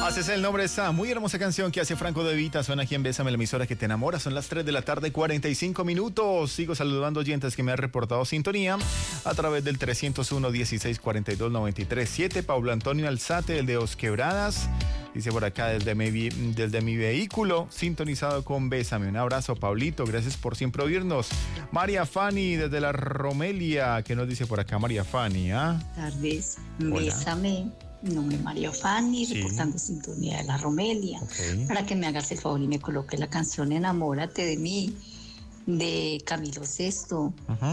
Ese es el nombre de esta muy hermosa canción que hace Franco De Vita. Suena aquí en Bésame, la emisora que te enamora. Son las 3 de la tarde, 45 minutos. Sigo saludando oyentes que me han reportado sintonía a través del 301-1642-93-7. Pablo Antonio Alzate, el de Os Quebradas. Dice por acá desde mi vehículo, sintonizado con Bésame. Un abrazo, Pablito. Gracias por siempre oírnos. María Fanny, desde la Romelia. ¿Qué nos dice por acá María Fanny? Tardes. Hola. Bésame. Mi nombre es María Fanny, Sí. reportando sintonía de la Romelia. Ok. Para que me hagas el favor y me coloque la canción Enamórate de mí, de Camilo Sesto. Ajá.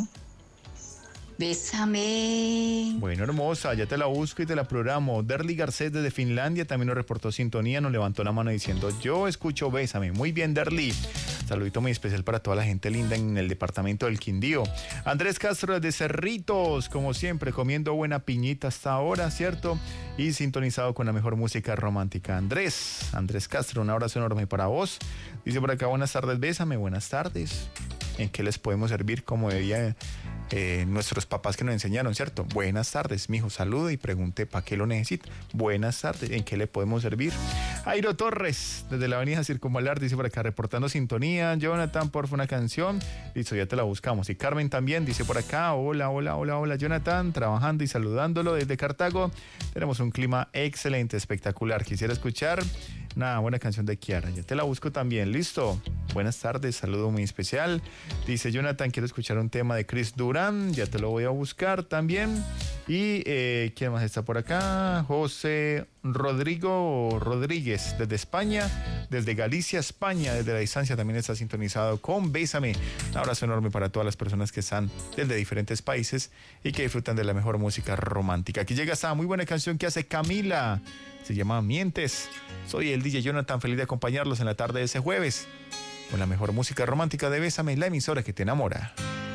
Bésame. Bueno, hermosa, ya te la busco y te la programo. Derly Garcés desde Finlandia también nos reportó sintonía, nos levantó la mano diciendo, yo escucho Bésame. Muy bien, Derly. Saludito muy especial para toda la gente linda en el departamento del Quindío. Andrés Castro desde Cerritos, como siempre, comiendo buena piñita hasta ahora, ¿cierto? Y sintonizado con la mejor música romántica. Andrés Castro, un abrazo enorme para vos. Dice por acá, buenas tardes, Bésame, buenas tardes. ¿En qué les podemos servir? Como debía nuestros papás que nos enseñaron, ¿cierto? Buenas tardes, mijo, salude y pregunte para qué lo necesita. Buenas tardes, ¿en qué le podemos servir? Jairo Torres, desde la avenida Circunvalar, dice por acá, reportando sintonía. Jonathan, porfa, una canción. Listo, ya te la buscamos. Y Carmen también dice por acá, hola, Jonathan, trabajando y saludándolo desde Cartago. Tenemos un clima excelente, espectacular. Quisiera escuchar una buena canción de Kiara. Ya te la busco también. Listo. Buenas tardes, saludo muy especial. Dice Jonathan, quiero escuchar un tema de Chris Duran. Ya te lo voy a buscar también. Y ¿quién más está por acá? José Rodrigo Rodríguez, desde España, desde Galicia, España, desde la distancia también está sintonizado con Bésame. Un abrazo enorme para todas las personas que están desde diferentes países y que disfrutan de la mejor música romántica. Aquí llega esta muy buena canción que hace Camila. Se llama Mientes. Soy el DJ Jonathan, feliz de acompañarlos en la tarde de ese jueves con la mejor música romántica de Bésame, la emisora que te enamora.